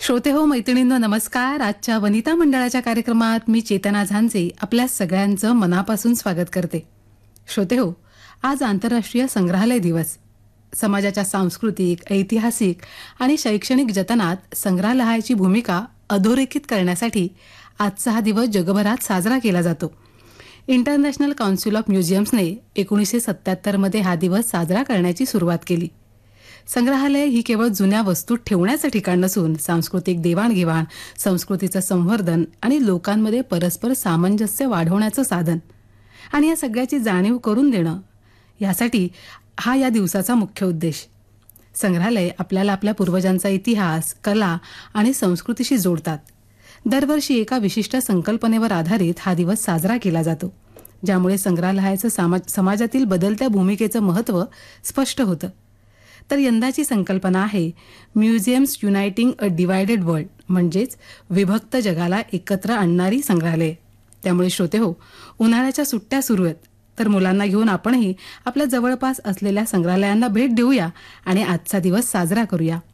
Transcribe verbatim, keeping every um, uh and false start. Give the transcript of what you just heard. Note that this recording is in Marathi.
श्रोते हो, मैत्रिणींनो नमस्कार. आजच्या वनिता मंडळाच्या कार्यक्रमात मी चेतना झांजे आपल्या सगळ्यांचं मनापासून स्वागत करते. श्रोते हो, आज आंतरराष्ट्रीय संग्रहालय दिवस. समाजाच्या सांस्कृतिक, ऐतिहासिक आणि शैक्षणिक जतनात संग्रहालयाची भूमिका अधोरेखित करण्यासाठी आजचा हा दिवस जगभरात साजरा केला जातो. इंटरनॅशनल काउन्सिल ऑफ म्युझियम्सने एकोणीसशे सत्त्याहत्तरमध्ये हा दिवस साजरा करण्याची सुरुवात केली. संग्रहालय ही केवळ जुन्या वस्तू ठेवण्याचं ठिकाण नसून सांस्कृतिक देवाणघेवाण, संस्कृतीचं संवर्धन आणि लोकांमध्ये परस्पर सामंजस्य वाढवण्याचं साधन आणि या सगळ्याची जाणीव करून देणं, यासाठी हा या दिवसाचा मुख्य उद्देश. संग्रहालय आपल्याला आपल्या पूर्वजांचा इतिहास, कला आणि संस्कृतीशी जोडतात. दरवर्षी एका विशिष्ट संकल्पनेवर आधारित हा दिवस साजरा केला जातो, ज्यामुळे संग्रहालयाचं समाज समाजातील बदलत्या भूमिकेचं महत्त्व स्पष्ट होतं. तर यंदाची संकल्पना आहे म्युझियम्स युनायटिंग अ डिवायडेड वर्ल्ड, म्हणजेच विभक्त जगाला एकत्र आणणारी संग्रहालय. त्यामुळे श्रोते हो, उन्हाळ्याच्या सुट्ट्या सुरू आहेत, तर मुलांना घेऊन आपणही आपल्या जवळपास असलेल्या संग्रहालयांना भेट देऊया आणि आजचा दिवस साजरा करूया.